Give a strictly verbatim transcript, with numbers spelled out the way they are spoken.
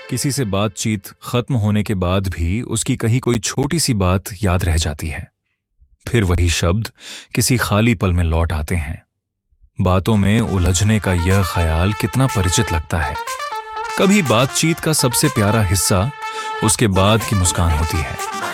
किसी से बातचीत खत्म होने के बाद भी उसकी कही कोई छोटी सी बात याद रह जाती है। फिर वही शब्द किसी खाली पल में लौट आते हैं। बातों में उलझने का यह ख्याल कितना परिचित लगता है। कभी बातचीत का सबसे प्यारा हिस्सा उसके बाद की मुस्कान होती है।